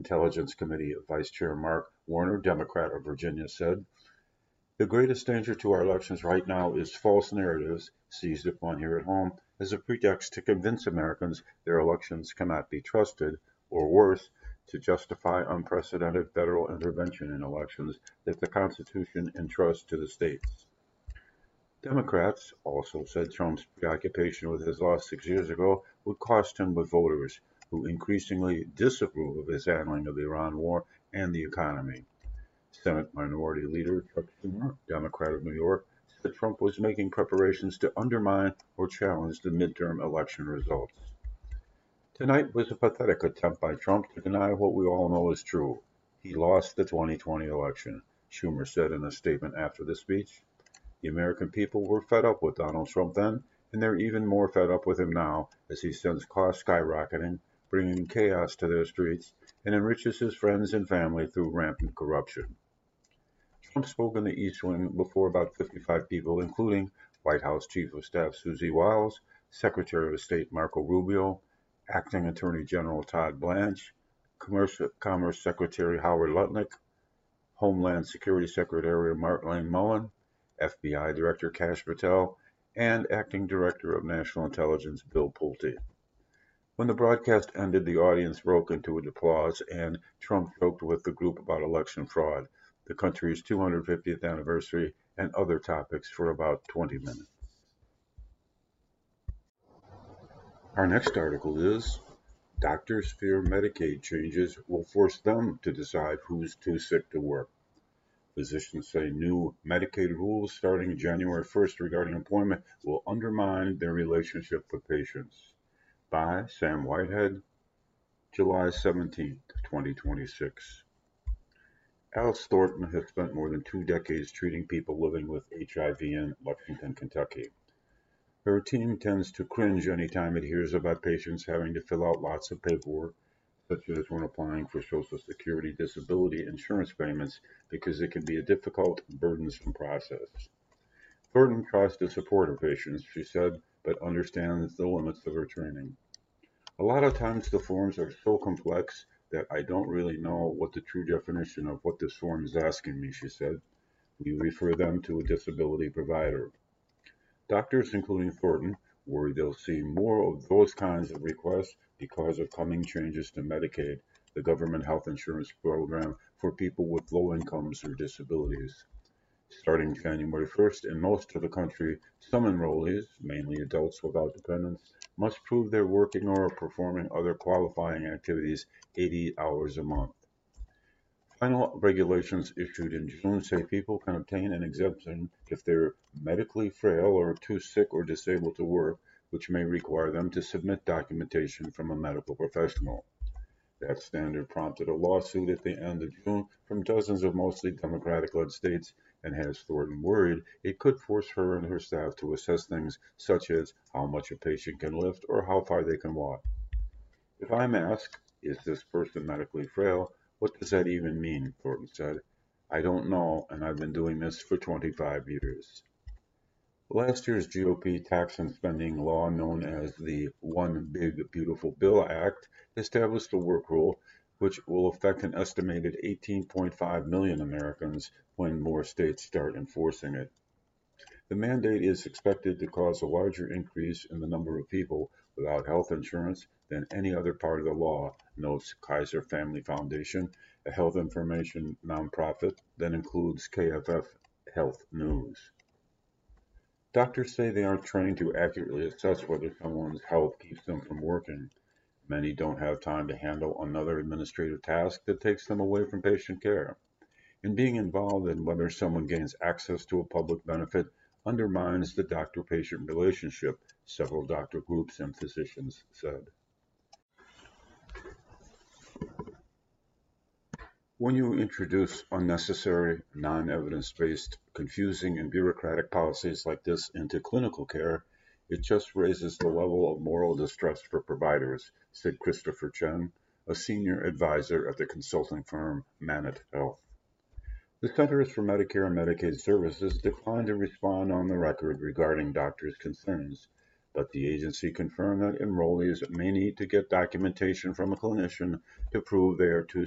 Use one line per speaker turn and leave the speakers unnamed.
Intelligence Committee Vice Chair Mark Warner, Democrat of Virginia, said, "The greatest danger to our elections right now is false narratives seized upon here at home as a pretext to convince Americans their elections cannot be trusted, or worse, to justify unprecedented federal intervention in elections that the Constitution entrusts to the states." Democrats also said Trump's preoccupation with his loss 6 years ago would cost him with voters who increasingly disapprove of his handling of the Iran war and the economy. Senate Minority Leader Chuck Schumer, Democrat of New York, said Trump was making preparations to undermine or challenge the midterm election results. Tonight was a pathetic attempt by Trump to deny what we all know is true. He lost the 2020 election, Schumer said in a statement after the speech. The American people were fed up with Donald Trump then, and they're even more fed up with him now as he sends costs skyrocketing, bringing chaos to their streets, and enriches his friends and family through rampant corruption. Trump spoke in the East Wing before about 55 people, including White House Chief of Staff Susie Wiles, Secretary of State Marco Rubio, Acting Attorney General Todd Blanche, Commerce Secretary Howard Lutnick, Homeland Security Secretary Marlene Mullen, FBI Director Kash Patel, and Acting Director of National Intelligence Bill Pulte. When the broadcast ended, the audience broke into applause, and Trump joked with the group about election fraud, the country's 250th anniversary, and other topics for about 20 minutes. Our next article is, "Doctors fear Medicaid changes will force them to decide who's too sick to work." Physicians say new Medicaid rules starting January 1st regarding employment will undermine their relationship with patients. By Sam Whitehead, July 17, 2026. Alice Thornton has spent more than 2 decades treating people living with HIV in Lexington, Kentucky. Her team tends to cringe anytime it hears about patients having to fill out lots of paperwork, such as when applying for Social Security disability insurance payments, because it can be a difficult, burdensome process. Thornton tries to support her patients, she said, but understands the limits of her training. "A lot of times the forms are so complex that I don't really know what the true definition of what this form is asking me," she said. "We refer them to a disability provider." Doctors, including Thornton, worry they'll see more of those kinds of requests because of coming changes to Medicaid, the government health insurance program for people with low incomes or disabilities. Starting January 1st, in most of the country, some enrollees, mainly adults without dependents, must prove they're working or performing other qualifying activities 80 hours a month. Final regulations issued in June say people can obtain an exemption if they're medically frail or too sick or disabled to work, which may require them to submit documentation from a medical professional. That standard prompted a lawsuit at the end of June from dozens of mostly Democratic-led states and has Thornton worried it could force her and her staff to assess things such as how much a patient can lift or how far they can walk. "If I'm asked, is this person medically frail, what does that even mean?" Thornton said. "I don't know, and I've been doing this for 25 years. Last year's GOP tax and spending law, known as the One Big Beautiful Bill Act, established a work rule which will affect an estimated 18.5 million Americans when more states start enforcing it. The mandate is expected to cause a larger increase in the number of people without health insurance than any other part of the law, notes Kaiser Family Foundation, a health information nonprofit that includes KFF Health News. Doctors say they aren't trained to accurately assess whether someone's health keeps them from working. Many don't have time to handle another administrative task that takes them away from patient care. And being involved in whether someone gains access to a public benefit undermines the doctor-patient relationship, several doctor groups and physicians said. When you introduce unnecessary, non-evidence-based, confusing, and bureaucratic policies like this into clinical care, it just raises the level of moral distress for providers, said Christopher Chen, a senior advisor at the consulting firm Manet Health. The Centers for Medicare and Medicaid Services declined to respond on the record regarding doctors' concerns, but the agency confirmed that enrollees may need to get documentation from a clinician to prove they are too